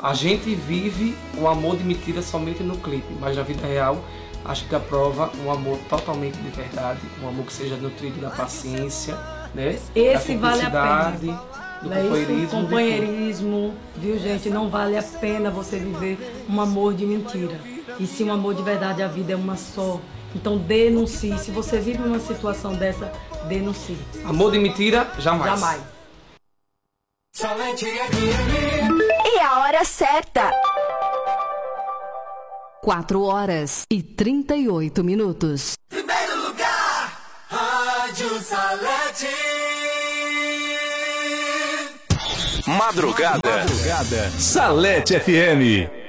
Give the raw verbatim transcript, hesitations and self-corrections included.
A gente vive o amor de mentira somente no clipe, mas na vida real acho que aprova um amor totalmente de verdade, um amor que seja nutrido da paciência, né? Esse da vale a pena. do Não é companheirismo. isso? Companheirismo, viu, gente? Não vale a pena você viver um amor de mentira. E sim um amor de verdade, a vida é uma só. Então denuncie. Se você vive uma situação dessa, denuncie. Amor de mentira, jamais. Jamais. E a hora certa. quatro horas e trinta e oito minutos. Primeiro lugar, Rádio Salete. Madrugada. Madrugada. Salete F M.